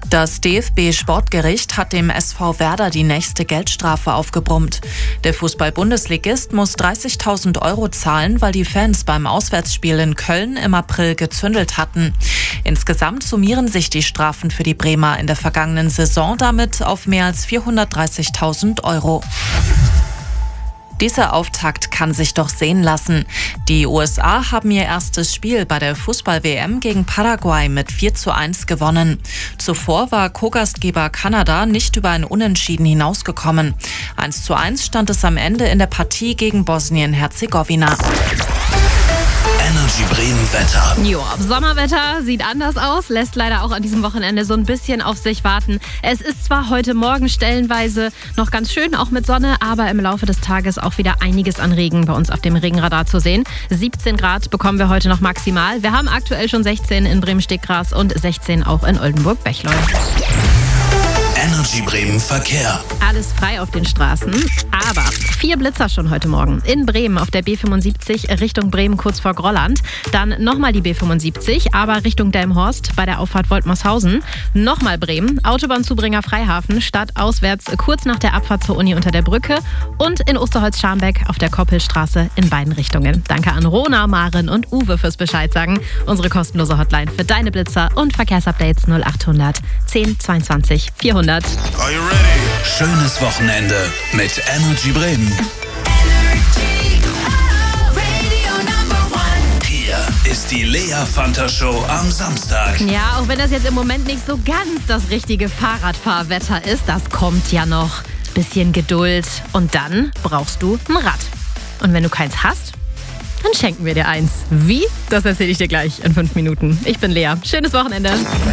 Das DFB-Sportgericht hat dem SV Werder die nächste Geldstrafe aufgebrummt. Der Fußball-Bundesligist muss 30.000 € zahlen, weil die Fans beim Auswärtsspiel in Köln im April gezündelt hatten. Insgesamt summieren sich die Strafen für die Bremer in der vergangenen Saison damit auf mehr als 430.000 €. Dieser Auftakt kann sich doch sehen lassen. Die USA haben ihr erstes Spiel bei der Fußball-WM gegen Paraguay mit 4:1 gewonnen. Zuvor war Co-Gastgeber Kanada nicht über ein Unentschieden hinausgekommen. 1:1 stand es am Ende in der Partie gegen Bosnien-Herzegowina. Energy Bremen Wetter. Jo, Sommerwetter sieht anders aus, lässt leider auch an diesem Wochenende so ein bisschen auf sich warten. Es ist zwar heute Morgen stellenweise noch ganz schön, auch mit Sonne, aber im Laufe des Tages auch wieder einiges an Regen bei uns auf dem Regenradar zu sehen. 17 Grad bekommen wir heute noch maximal. Wir haben aktuell schon 16 in Bremen-Steggras und 16 auch in Oldenburg-Bechleu. Energy Bremen Verkehr. Alles frei auf den Straßen, aber 4 Blitzer schon heute Morgen. In Bremen auf der B75 Richtung Bremen kurz vor Grolland. Dann nochmal die B75, aber Richtung Delmenhorst bei der Auffahrt Woltmershausen. Nochmal Bremen, Autobahnzubringer Freihafen, stadtauswärts kurz nach der Abfahrt zur Uni unter der Brücke. Und in Osterholz-Scharmbeck auf der Koppelstraße in beiden Richtungen. Danke an Rona, Maren und Uwe fürs Bescheid sagen. Unsere kostenlose Hotline für deine Blitzer und Verkehrsupdates 0800 10 22 400. Are you ready? Schönes Wochenende mit Energy Bremen. Hier ist die Lea Fanta Show am Samstag. Ja, auch wenn das jetzt im Moment nicht so ganz das richtige Fahrradfahrwetter ist, das kommt ja noch. Bisschen Geduld und dann brauchst du ein Rad. Und wenn du keins hast, dann schenken wir dir eins. Wie? Das erzähle ich dir gleich in 5 Minuten. Ich bin Lea. Schönes Wochenende.